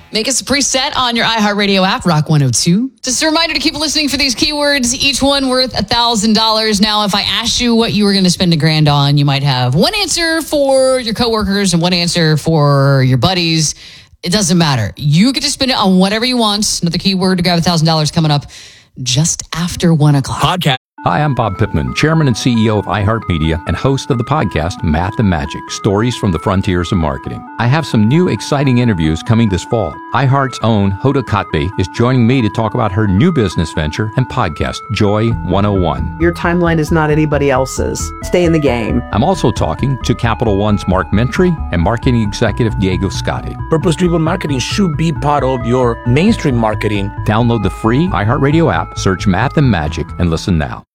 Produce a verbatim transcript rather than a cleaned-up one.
Make us a preset on your iHeartRadio app, Rock one oh two. Just a reminder to keep listening for these keywords, each one worth one thousand dollars. Now, if I asked you what you were going to spend a grand on, you might have one answer for your coworkers and one answer for your buddies. It doesn't matter. You get to spend it on whatever you want. Another keyword to grab one thousand dollars coming up just after one o'clock. Podcast. Hi, I'm Bob Pittman, Chairman and C E O of iHeartMedia and host of the podcast Math and Magic, Stories from the Frontiers of Marketing. I have some new exciting interviews coming this fall. iHeart's own Hoda Kotb is joining me to talk about her new business venture and podcast, Joy one oh one. Your timeline is not anybody else's. Stay in the game. I'm also talking to Capital One's Mark Mentry and marketing executive Diego Scotti. Purpose-driven marketing should be part of your mainstream marketing. Download the free iHeartRadio app, search Math and Magic, and listen now.